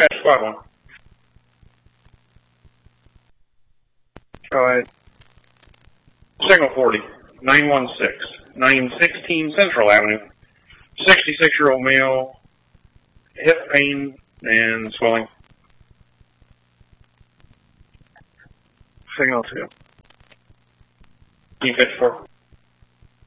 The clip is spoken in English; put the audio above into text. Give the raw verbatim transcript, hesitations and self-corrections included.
Dispatch squad one. Go ahead. Signal forty, nine one six, nine sixteen Central Avenue. sixty-six-year-old male, hip pain and swelling. Signal two. Team fifty-four.